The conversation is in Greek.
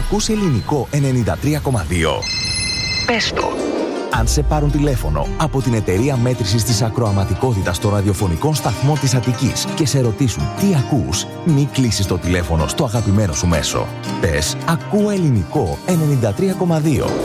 Ακούς ελληνικό 93,2. Πες το. Αν σε πάρουν τηλέφωνο από την εταιρεία μέτρησης της ακροαματικότητας των ραδιοφωνικών σταθμών της Αττικής και σε ρωτήσουν τι ακούς, μη κλείσεις το τηλέφωνο στο αγαπημένο σου μέσο. Πες, ακούω ελληνικό 93,2.